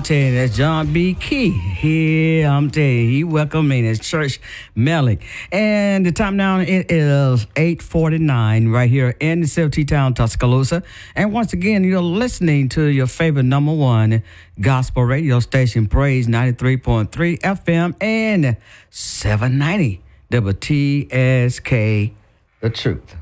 I'm telling you, that's John B. Key. Here, I'm telling you, he welcomed me in his church melody. And the time now, it is 8:49 right here in the City Town, Tuscaloosa. And once again, you're listening to your favorite number one gospel radio station, Praise 93.3 FM and 790 WTSK, The Truth.